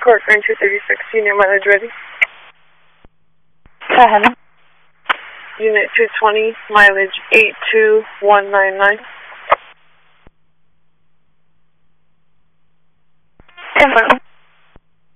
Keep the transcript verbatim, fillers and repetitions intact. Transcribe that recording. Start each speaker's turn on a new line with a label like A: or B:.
A: Court Green two thirty-six, senior mileage ready.
B: Go ahead.
A: Unit two twenty, mileage eight two one nine nine.
B: Confirm.